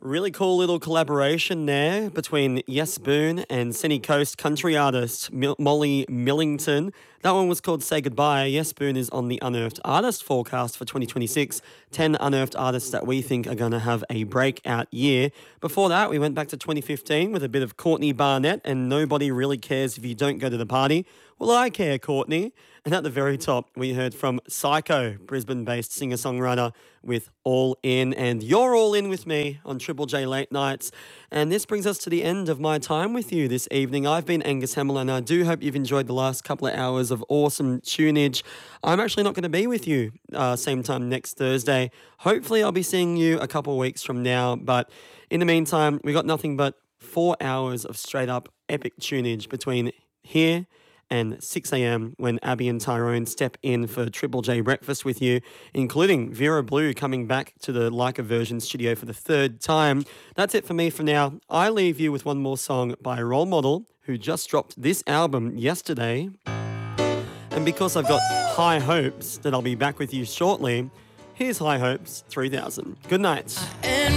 Really cool little collaboration there between Yes Boone and Sunny Coast country artist Molly Millington. That one was called Say Goodbye. Yes Boone is on the Unearthed Artist forecast for 2026. 10 unearthed artists that we think are going to have a breakout year. Before that, we went back to 2015 with a bit of Courtney Barnett and Nobody Really Cares If You Don't Go to the Party. Well, I care, Courtney. And at the very top, we heard from Psycho, Brisbane-based singer-songwriter with All In. And you're all in with me on Triple J Late Nights. And this brings us to the end of my time with you this evening. I've been Angus Hamill, and I do hope you've enjoyed the last couple of hours of awesome tunage. I'm actually not going to be with you same time next Thursday. Hopefully, I'll be seeing you a couple of weeks from now. But in the meantime, we got nothing but 4 hours of straight-up epic tunage between here and 6 a.m. when Abby and Tyrone step in for Triple J Breakfast with you, including Vera Blue coming back to the Like a Version studio for the third time. That's it for me for now. I leave you with one more song by Role Model, who just dropped this album yesterday. And because I've got high hopes that I'll be back with you shortly, here's High Hopes 3000. Good night.